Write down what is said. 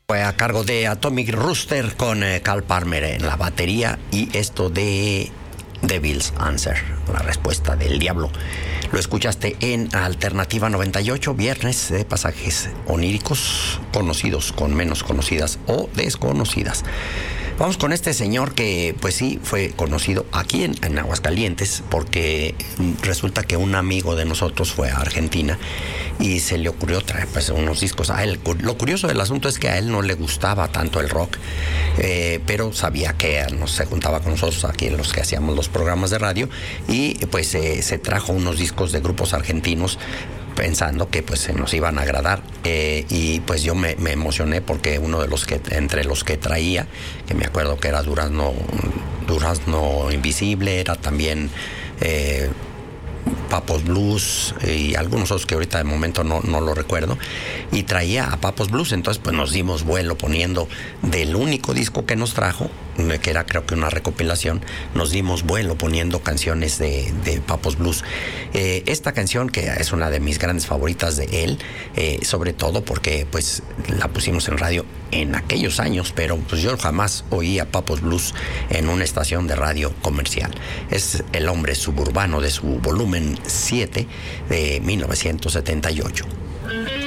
Fue a cargo de Atomic Rooster con Carl Palmer en la batería y esto de Devil's Answer, la respuesta del diablo. Lo escuchaste en Alternativa 98, viernes de pasajes oníricos, conocidos con menos conocidas o desconocidas. Vamos con este señor que pues sí fue conocido aquí en Aguascalientes porque resulta que un amigo de nosotros fue a Argentina y se le ocurrió traer pues unos discos a él. Lo curioso del asunto es que a él no le gustaba tanto el rock, pero sabía que se juntaba con nosotros aquí en los que hacíamos los programas de radio y pues se trajo unos discos de grupos argentinos pensando que pues nos iban a agradar, y pues yo me emocioné porque uno de los que entre los que traía, que me acuerdo que era Durazno Invisible, era también Papos Blues y algunos otros que ahorita de momento no lo recuerdo, y traía a Papos Blues. Entonces pues nos dimos vuelo poniendo del único disco que nos trajo, que era creo que una recopilación, nos dimos vuelo poniendo canciones de Papos Blues. Esta canción que es una de mis grandes favoritas de él, sobre todo porque pues la pusimos en radio en aquellos años, pero pues yo jamás oí a Papos Blues en una estación de radio comercial. Es El hombre suburbano de su volumen 7 de 1978.